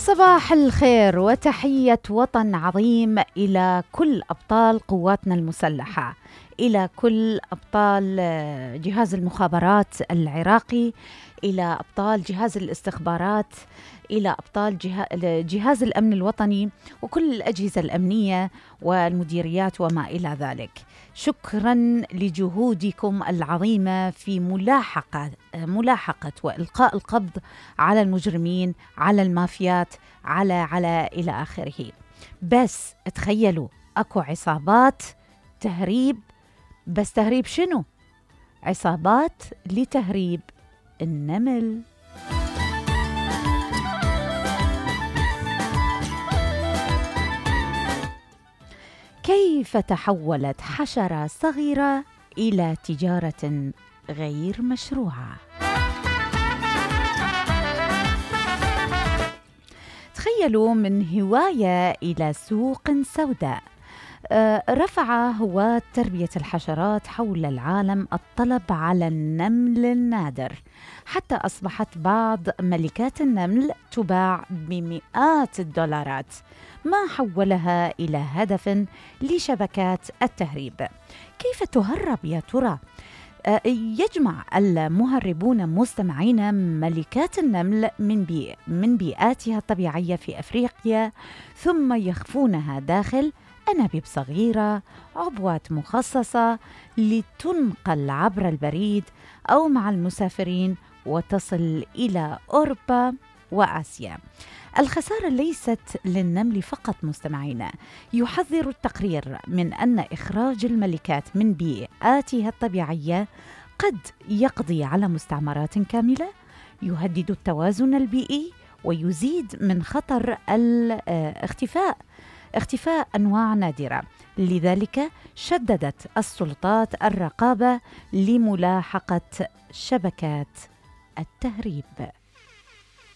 صباح الخير وتحية وطن عظيم إلى كل أبطال قواتنا المسلحة، إلى كل أبطال جهاز المخابرات العراقي، إلى أبطال جهاز الاستخبارات، إلى أبطال جهاز الأمن الوطني وكل الأجهزة الأمنية والمديريات وما إلى ذلك. شكرا لجهودكم العظيمة في ملاحقة وإلقاء القبض على المجرمين، على المافيات، على إلى آخره. بس تخيلوا أكو عصابات تهريب، بس تهريب شنو؟ عصابات لتهريب النمل. كيف تحولت حشرة صغيرة إلى تجارة غير مشروعة؟ تخيلوا من هواية إلى سوق سوداء. رفع هواة تربية الحشرات حول العالم الطلب على النمل النادر، حتى أصبحت بعض ملكات النمل تباع بمئات الدولارات، ما حولها إلى هدف لشبكات التهريب. كيف تهرب يا ترى؟ يجمع المهربون مستمعين ملكات النمل من بيئاتها الطبيعية في أفريقيا، ثم يخفونها داخل أنابيب صغيرة، عبوات مخصصة لتنقل عبر البريد أو مع المسافرين وتصل إلى أوروبا وآسيا. الخسارة ليست للنمل فقط مستمعينا. يحذر التقرير من أن إخراج الملكات من بيئاتها الطبيعية قد يقضي على مستعمرات كاملة، يهدد التوازن البيئي، ويزيد من خطر اختفاء أنواع نادرة. لذلك شددت السلطات الرقابة لملاحقة شبكات التهريب.